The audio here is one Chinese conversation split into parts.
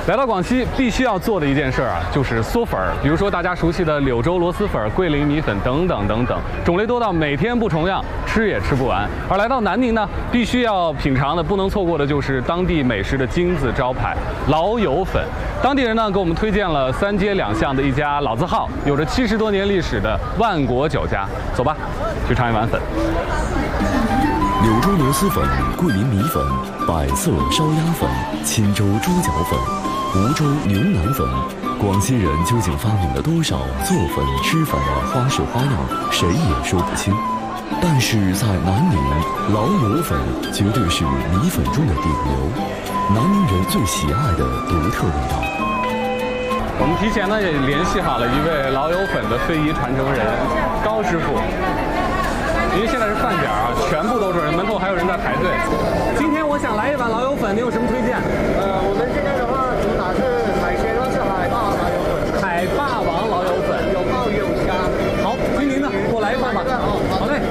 来到广西必须要做的一件事啊，就是嗦粉儿。比如说大家熟悉的柳州螺蛳粉、桂林米粉等等等等，种类多到每天不重样，吃也吃不完。而来到南宁呢，必须要品尝的、不能错过的就是当地美食的金字招牌老友粉。当地人呢给我们推荐了3街2巷的一家老字号，有着70多年历史的万国酒家。走吧，去尝一碗粉。 柳州螺蛳粉、桂林米粉、百色烧鸭粉、钦州猪脚粉、梧州牛腩粉，广西人究竟发明了多少做粉、吃粉的花式花样，谁也说不清。但是在南宁，老友粉绝对是米粉中的顶流，南宁人最喜爱的独特味道。 我们提前呢也联系好了一位老友粉的非遗传承人高师傅。因为现在是饭点啊，全部都是人，门口还有人在排队。今天我想来一碗老友粉，你有什么推荐？ 我们这边的话，主打是海鲜，是海霸王老友粉。 海霸王老友粉， 有鲍有虾。 好，听您的，给我来一份吧。好嘞。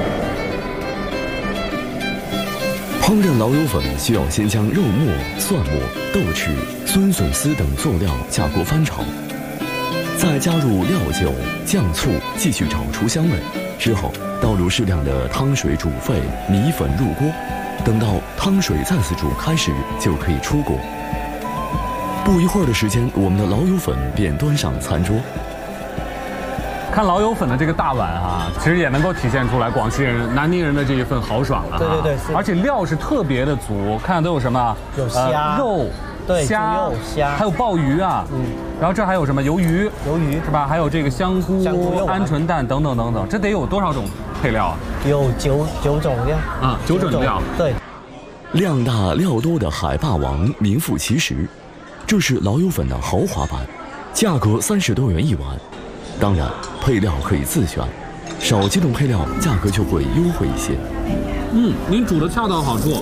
烹饪老友粉需要先将肉末、蒜末、豆豉、酸笋丝等佐料下锅翻炒，再加入料酒、酱醋，继续炒出香味。之后倒入适量的汤水煮沸，米粉入锅，等到汤水再次煮开时，就可以出锅。不一会儿的时间，我们的老友粉便端上餐桌。 看老友粉的这个大碗啊，其实也能够体现出来广西人、南宁人的这一份豪爽了。 对， 而且料是特别的足，看看都有什么？ 有虾、 肉。 对， 虾、还有鲍鱼啊，然后这还有什么鱿鱼是吧？还有这个香菇、鹌鹑蛋等等等等，这得有多少种配料啊？ 有九种料啊，9种料。 对， 量大料多的海霸王名副其实，这是老友粉的豪华版，价格30多元一碗。当然，配料可以自选，少几种配料价格就会优惠一些。 您煮的恰到好处。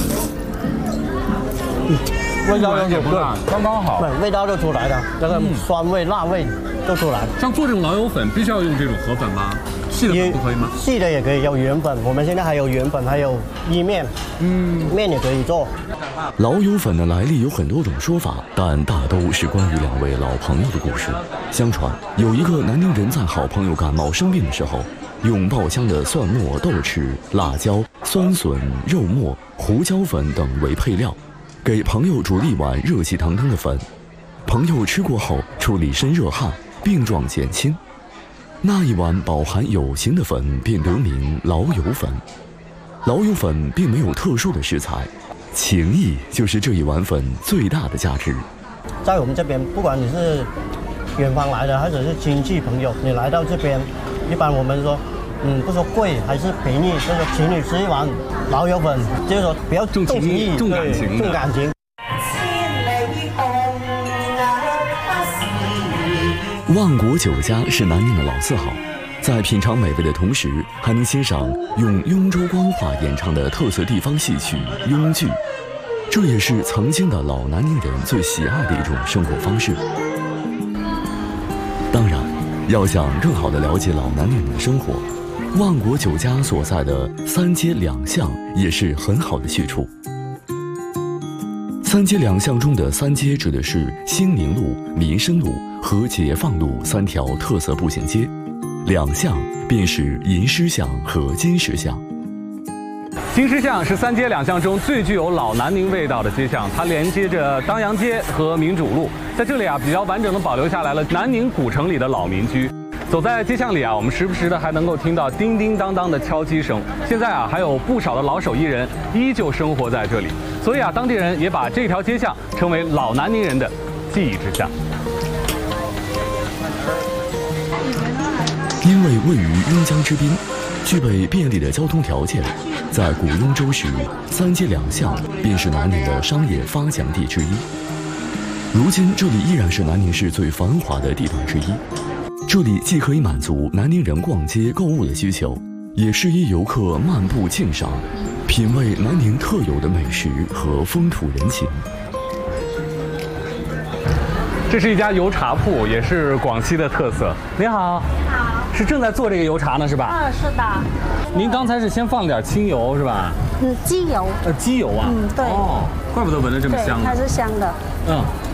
味道就不辣，刚刚好。 味道就出来了，这个酸味、辣味就出来了。 像做这种老友粉，必须要用这种河粉吗？细的粉不可以吗？ 细的也可以，有圆粉。我们现在还有圆粉，还有意面。面也可以做。 老友粉的来历有很多种说法，但大都是关于2位老朋友的故事。相传有一个南宁人在好朋友感冒生病的时候，用爆香的蒜末、豆豉、辣椒、酸笋、肉末、胡椒粉等为配料，给朋友煮了一碗热气腾腾的粉，朋友吃过后出了一身热汗，病状减轻。那一碗饱含有形的粉便得名老友粉。老友粉并没有特殊的食材，情谊就是这一碗粉最大的价值。 在我们这边，不管你是远方来的还是亲戚朋友，你来到这边，一般我们说不说贵还是便宜，就是请你吃一碗老友粉，就是说不要重情义、 重感情、 重感情。 万国酒家是南宁的老字号，在品尝美味的同时，还能欣赏用雍州官话演唱的特色地方戏曲雍剧，这也是曾经的老南宁人最喜爱的一种生活方式。当然，要想更好地了解老南宁人的生活，万国酒家所在的3街2巷也是很好的去处。3街2巷中的3街指的是兴宁路、民生路和解放路3条特色步行街，2巷便是银狮巷和金石巷。 金狮巷是3街2巷中最具有老南宁味道的街巷，它连接着当阳街和民主路，在这里啊比较完整的保留下来了南宁古城里的老民居。走在街巷里啊，我们时不时的还能够听到叮叮当当的敲击声。现在啊，还有不少的老手艺人依旧生活在这里，所以啊，当地人也把这条街巷称为老南宁人的记忆之巷。 因为位于邕江之滨，具备便利的交通条件，在古雍州时，3街2巷便是南宁的商业发祥地之一。如今，这里依然是南宁市最繁华的地段之一。这里既可以满足南宁人逛街购物的需求，也适宜游客漫步鉴赏，品味南宁特有的美食和风土人情。 这是一家油茶铺，也是广西的特色。您好， 你好， 是正在做这个油茶呢，是吧？ 是的。 您刚才是先放了点清油，是吧？ 鸡油。 鸡油啊？ 对。 哦，怪不得闻着这么香。 对，它是香的。